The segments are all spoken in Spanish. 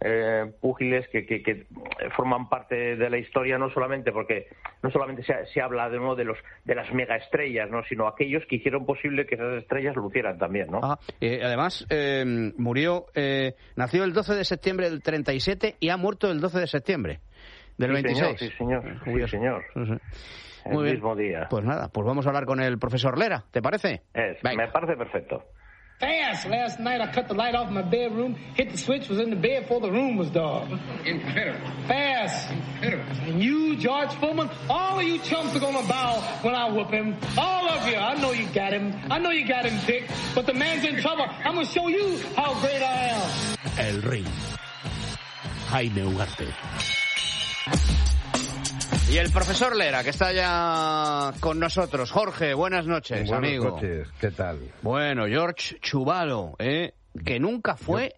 púgiles que forman parte de la historia, no solamente se habla de uno de las megaestrellas, ¿no? Sino aquellos que hicieron posible que esas estrellas lucieran también, ¿no? Además, nació el 12 de septiembre del 37 y ha muerto el 12 de septiembre del 26. Sí, señor. Sí, señor. El mismo día. Pues nada, pues vamos a hablar con el profesor Lera, ¿te parece? Me parece perfecto. Fast. Last night I cut the light off my bedroom, hit the switch, was in the bed before the room was dark. Incredible. Fast. Incredible. And you, George Foreman, all of you chumps are gonna bow when I whoop him. All of you. I know you got him. I know you got him picked. But the man's in trouble. I'm gonna show you how great I am. El Ring. Jaime Ugarte. Y el profesor Lera, que está ya con nosotros. Jorge, buenas noches, amigo. Buenas noches, ¿qué tal? Bueno, George Chuvalo, que nunca fue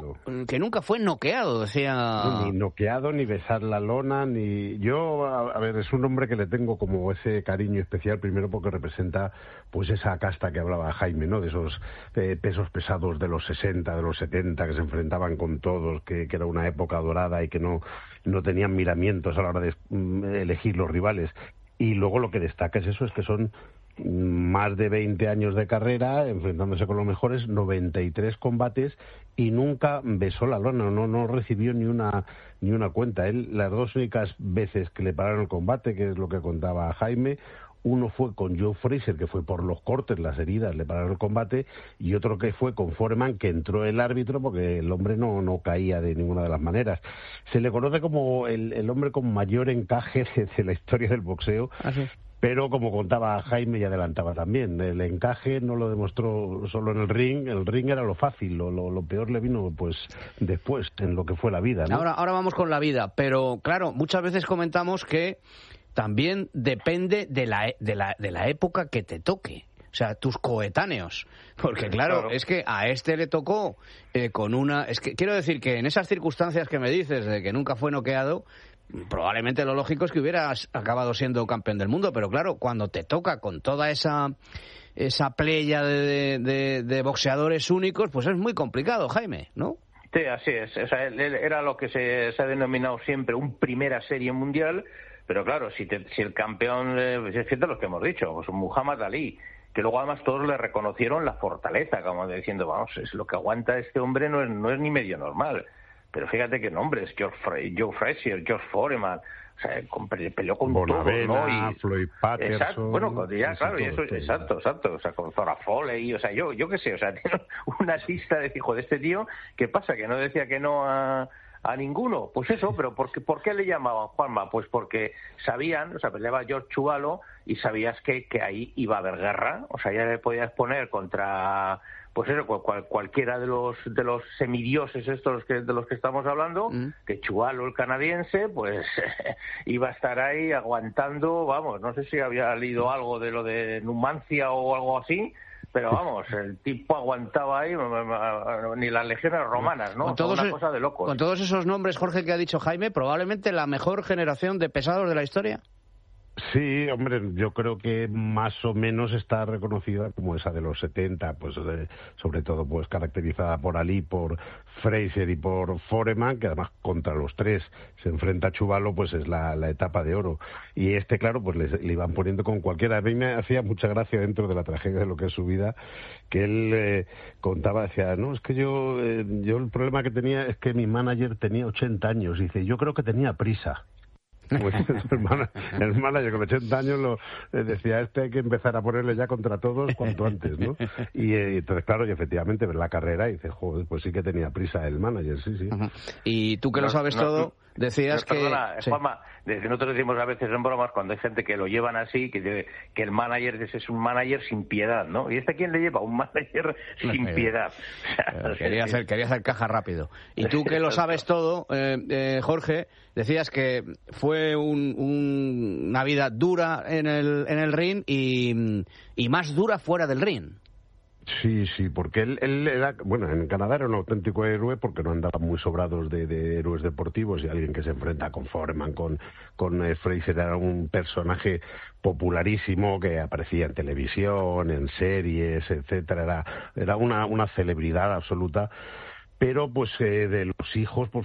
noqueado, decía. Ni noqueado, ni besar la lona, ni yo, a ver, es un hombre que le tengo como ese cariño especial, primero porque representa pues esa casta que hablaba Jaime, ¿no? De esos pesos pesados de los 60, de los 70, que se enfrentaban con todos, que era una época dorada y que no tenían miramientos a la hora de elegir los rivales. Y luego lo que destaca es eso, es que son más de 20 años de carrera, enfrentándose con los mejores, 93 combates y nunca besó la lona, no recibió ni una cuenta. Él, las dos únicas veces que le pararon el combate, que es lo que contaba Jaime, uno fue con Joe Frazier, que fue por los cortes, las heridas, le pararon el combate, y otro que fue con Foreman, que entró el árbitro porque el hombre no caía de ninguna de las maneras. Se le conoce como el hombre con mayor encaje de la historia del boxeo. ¿Sí? Pero como contaba Jaime y adelantaba también, el encaje no lo demostró solo en el ring era lo fácil, lo peor le vino pues después, en lo que fue la vida, ¿no? Ahora vamos con la vida, pero claro, muchas veces comentamos que también depende de la época que te toque. O sea, tus coetáneos. Porque claro, es que a este le tocó con una... Es que quiero decir que en esas circunstancias que me dices de que nunca fue noqueado, probablemente lo lógico es que hubieras acabado siendo campeón del mundo, pero claro, cuando te toca con toda esa playa de boxeadores únicos, pues es muy complicado, Jaime, ¿no? Sí, así es. O sea, él era lo que se ha denominado siempre un primera serie mundial, pero claro, si el campeón, es cierto lo que hemos dicho, pues Muhammad Ali, que luego además todos le reconocieron la fortaleza, como diciendo, vamos, es lo que aguanta este hombre, no es ni medio normal. Pero fíjate qué nombres, Joe Frazier, George Foreman, o sea, peleó con Bonavena, todos, ¿no? Y Floyd Patterson. Exacto, bueno, ya, claro, y eso, exacto, o sea, con Zora Foley, o sea, yo qué sé, o sea, tiene una lista de hijo de este tío, ¿qué pasa? Que no decía que no a ninguno. Pues eso, pero ¿por qué le llamaban, Juanma? Pues porque sabían, o sea, peleaba George Chuvalo y sabías que ahí iba a haber guerra, o sea, ya le podías poner contra, pues eso, cualquiera de los semidioses estos de los que estamos hablando, que Chuvalo, el canadiense, pues iba a estar ahí aguantando, vamos, no sé si había leído algo de lo de Numancia o algo así, pero vamos, el tipo aguantaba ahí, ni las legiones romanas, ¿no? Una cosa de locos. Con todos esos nombres, Jorge, que ha dicho Jaime, probablemente la mejor generación de pesados de la historia. Sí, hombre, yo creo que más o menos está reconocida como esa de los 70, pues sobre todo pues caracterizada por Ali, por Frazier y por Foreman, que además contra los tres se enfrenta a Chuvalo, pues es la etapa de oro. Y claro, pues le iban poniendo con cualquiera. A mí me hacía mucha gracia dentro de la tragedia de lo que es su vida, que él contaba, decía, no, es que yo el problema que tenía es que mi manager tenía 80 años, y dice, yo creo que tenía prisa. Pues el manager con 80 años decía, hay que empezar a ponerle ya contra todos cuanto antes, ¿no? Y entonces, claro, y efectivamente ves la carrera y dices, joder, pues sí que tenía prisa el manager, sí. Uh-huh. Y tú que lo sabes todo, decías que... Perdona, Juanma, nosotros decimos a veces en bromas, cuando hay gente que lo llevan así, que el manager es un manager sin piedad, ¿no? ¿Y quién le lleva? Un manager sin piedad. Quería hacer caja rápido. Y tú que lo sabes todo, Jorge, decías que fue una vida dura en el ring y más dura fuera del ring. Sí, porque él era, bueno, en Canadá era un auténtico héroe porque no andaban muy sobrados de héroes deportivos, y alguien que se enfrenta con Foreman, con Frazier, era un personaje popularísimo que aparecía en televisión, en series, etcétera, era una celebridad absoluta. Pero pues de los hijos, pues